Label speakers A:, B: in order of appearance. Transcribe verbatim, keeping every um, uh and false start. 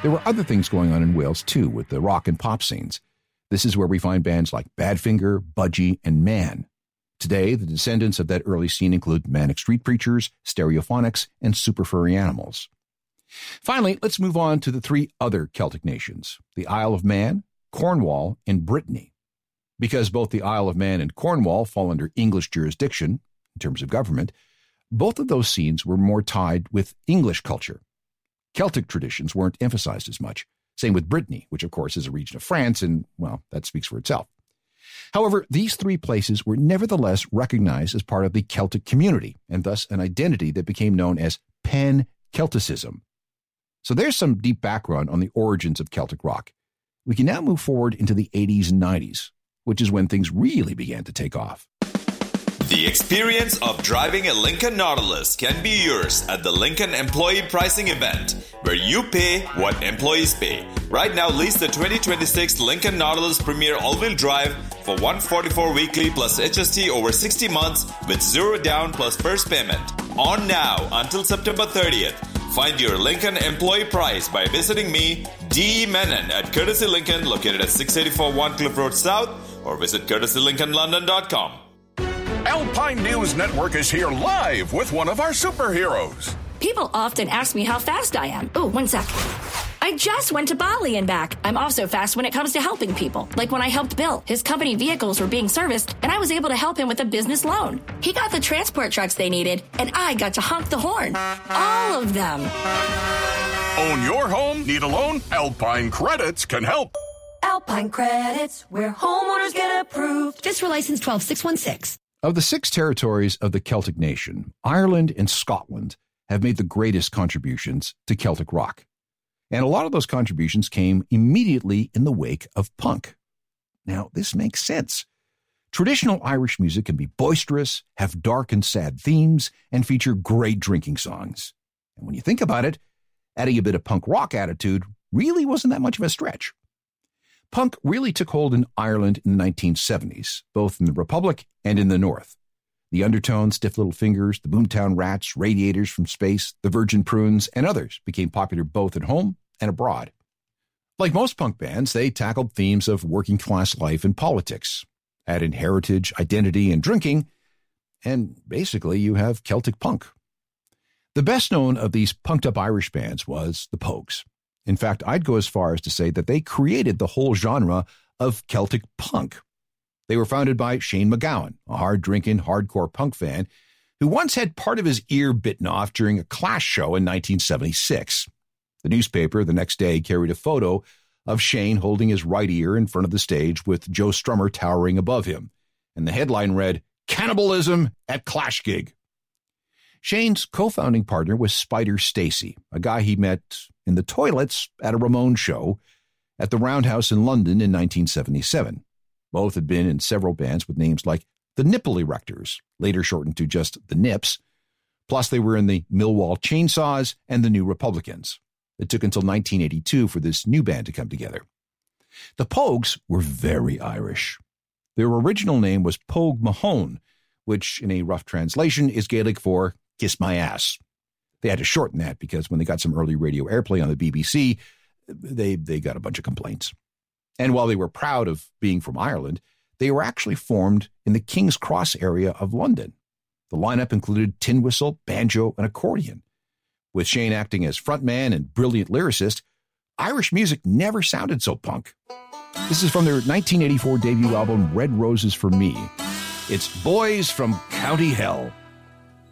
A: There were other things going on in Wales, too, with the rock and pop scenes. This is where we find bands like Badfinger, Budgie, and Man. Today, the descendants of that early scene include Manic Street Preachers, Stereophonics, and Super Furry Animals. Finally, let's move on to the three other Celtic nations, the Isle of Man, Cornwall, and Brittany. Because both the Isle of Man and Cornwall fall under English jurisdiction, in terms of government, both of those scenes were more tied with English culture. Celtic traditions weren't emphasized as much. Same with Brittany, which of course is a region of France, and, well, that speaks for itself. However, these three places were nevertheless recognized as part of the Celtic community, and thus an identity that became known as Pan-Celticism. So there's some deep background on the origins of Celtic rock. We can now move forward into the eighties and nineties, which is when things really began to take off.
B: The experience of driving a Lincoln Nautilus can be yours at the Lincoln Employee Pricing Event, where you pay what employees pay. Right now, lease the twenty twenty-six Lincoln Nautilus Premier All-Wheel Drive for one hundred forty-four dollars weekly plus H S T over sixty months with zero down plus first payment. On now until September thirtieth. Find your Lincoln employee price by visiting me, D E Menon, at Courtesy Lincoln, located at six eighty-four One Cliff Road South, or visit courtesy lincoln london dot com.
C: Alpine News Network is here live with one of our superheroes.
D: People often ask me how fast I am. Oh, one sec. I just went to Bali and back. I'm also fast when it comes to helping people. Like when I helped Bill. His company vehicles were being serviced, and I was able to help him with a business loan. He got the transport trucks they needed, and I got to honk the horn. All of them.
C: Own your home? Need a loan? Alpine Credits can help.
E: Alpine Credits, where homeowners get approved.
D: Fiscal license twelve six one six.
A: Of the six territories of the Celtic nation, Ireland and Scotland have made the greatest contributions to Celtic rock. And a lot of those contributions came immediately in the wake of punk. Now, this makes sense. Traditional Irish music can be boisterous, have dark and sad themes, and feature great drinking songs. And when you think about it, adding a bit of punk rock attitude really wasn't that much of a stretch. Punk really took hold in Ireland in the nineteen seventies, both in the Republic and in the North. The Undertones, Stiff Little Fingers, the Boomtown Rats, Radiators from Space, the Virgin Prunes, and others became popular both at home and abroad. Like most punk bands, they tackled themes of working-class life and politics, add in heritage, identity, and drinking, and basically you have Celtic punk. The best known of these punked-up Irish bands was the Pogues. In fact, I'd go as far as to say that they created the whole genre of Celtic punk. They were founded by Shane MacGowan, a hard-drinking, hardcore punk fan who once had part of his ear bitten off during a Clash show in nineteen seventy-six. The newspaper the next day carried a photo of Shane holding his right ear in front of the stage with Joe Strummer towering above him, and the headline read, "Cannibalism at Clash Gig." Shane's co-founding partner was Spider Stacy, a guy he met in the toilets at a Ramones show at the Roundhouse in London in nineteen seventy-seven. Both had been in several bands with names like the Nipple Erectors, later shortened to just the Nips. Plus, they were in the Millwall Chainsaws and the New Republicans. It took until nineteen eighty-two for this new band to come together. The Pogues were very Irish. Their original name was Pogue Mahone, which in a rough translation is Gaelic for kiss my ass. They had to shorten that because when they got some early radio airplay on the B B C, they, they got a bunch of complaints. And while they were proud of being from Ireland, they were actually formed in the King's Cross area of London. The lineup included tin whistle, banjo, and accordion. With Shane acting as frontman and brilliant lyricist, Irish music never sounded so punk. This is from their nineteen eighty-four debut album, Red Roses for Me. It's Boys from County Hell.